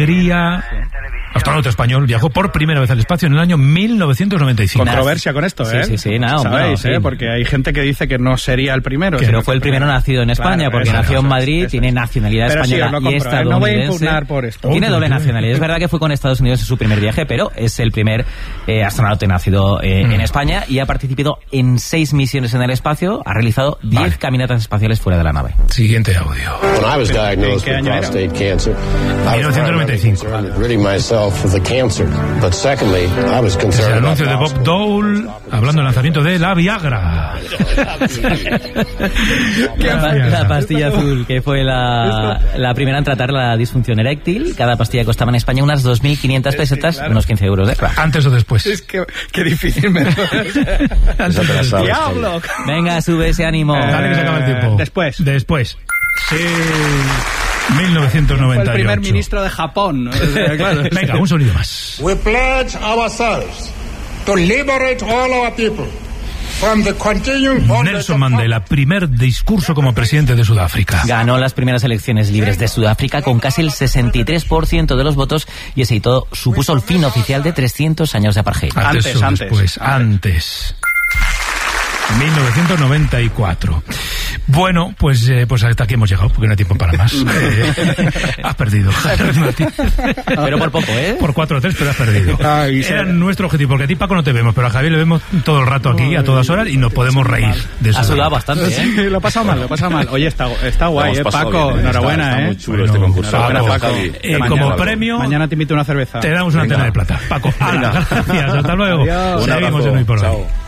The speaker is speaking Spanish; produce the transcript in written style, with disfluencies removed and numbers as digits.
alegría. Astronauta español viajó por primera vez al espacio en el año 1995. Controversia con esto, ¿eh? Sí, nada. ¿Sabéis, bueno, sí. Porque hay gente que dice que no sería el primero. Que no fue el primero nacido en España, porque nació en Madrid, tiene nacionalidad española y estadounidense. No voy a impugnar por esto. Tiene doble nacionalidad. Es verdad que fue con Estados Unidos en su primer viaje, pero es el primer astronauta nacido en España y ha participado en 6 misiones en el espacio, ha realizado 10 caminatas espaciales fuera de la nave. Siguiente audio. ¿En qué año era? 1995. Es el anuncio de Bob Dole hablando del lanzamiento de la Viagra. La pastilla azul, que fue la primera en tratar la disfunción eréctil. Cada pastilla costaba en España unas 2.500 pesetas, unos 15 euros. ¿Antes o después? Es que qué difícil me ¡Diablo! Venga, sube ese ánimo. Dale que se acaba el tiempo. Después. Sí. 1998. Fue el primer ministro de Japón. Claro. Venga, un sonido más. We pledge ourselves to liberate all our people from the continuing Nelson Mandela, primer discurso como presidente de Sudáfrica. Ganó las primeras elecciones libres de Sudáfrica con casi el 63% de los votos y ese hito supuso el fin oficial de 300 años de apartheid. Antes. 1994. Bueno, pues hasta aquí hemos llegado, porque no hay tiempo para más. Has perdido. Pero por poco, ¿eh? Por 4-3, pero has perdido. Era nuestro objetivo, porque a ti, Paco, no te vemos, pero a Javier le vemos todo el rato aquí, a todas horas, y nos podemos reír de eso. Ha sudado bastante, ¿eh? Sí, lo he pasado mal. Oye, está guay, Paco. Bien, enhorabuena, está muy chulo este concurso. Enhorabuena, Paco. Como premio, mañana te invito a una cerveza. Te damos una antena de plata. Paco, gracias. Hasta luego. Adiós. Seguimos en Hoy por Hoy.